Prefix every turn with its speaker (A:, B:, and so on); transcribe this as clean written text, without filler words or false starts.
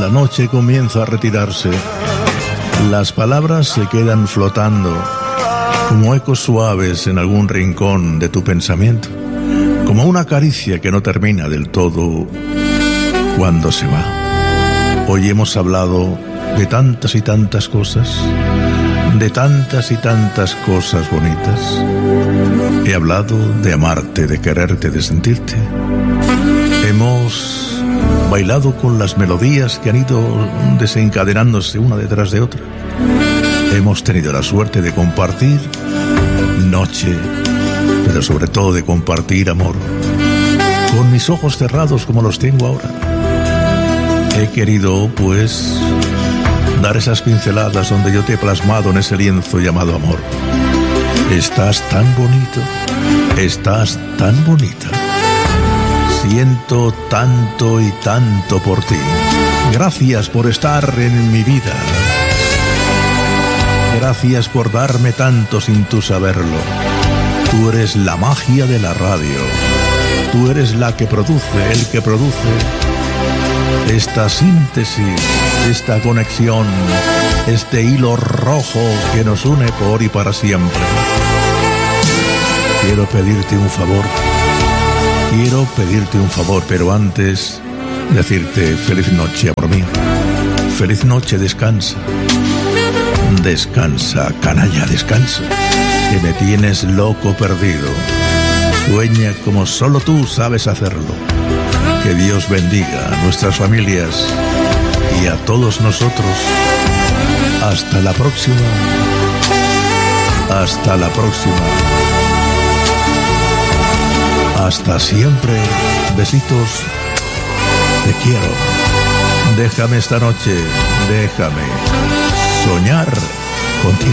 A: noche comienza a retirarse. Las palabras se quedan flotando como ecos suaves en algún rincón de tu pensamiento, como una caricia que no termina del todo cuando se va. Hoy hemos hablado de tantas y tantas cosas, de tantas y tantas cosas bonitas. He hablado de amarte, de quererte, de sentirte. Hemos bailado con las melodías que han ido desencadenándose una detrás de otra. Hemos tenido la suerte de compartir noche, pero sobre todo de compartir amor, con mis ojos cerrados como los tengo ahora. He querido, pues, dar esas pinceladas donde yo te he plasmado en ese lienzo llamado amor. Estás tan bonito, estás tan bonita. Siento tanto y tanto por ti. Gracias por estar en mi vida. Gracias por darme tanto sin tú saberlo. Tú eres la magia de la radio. Tú eres la que produce, el que produce esta síntesis, esta conexión, este hilo rojo que nos une por y para siempre. Quiero pedirte un favor. Quiero pedirte un favor, pero antes decirte feliz noche, amor mío. Feliz noche, descansa. Descansa, canalla, descansa. Que me tienes loco perdido. Sueña como solo tú sabes hacerlo. Que Dios bendiga a nuestras familias y a todos nosotros. Hasta la próxima. Hasta la próxima. Hasta siempre. Besitos. Te quiero. Déjame esta noche. Déjame soñar contigo.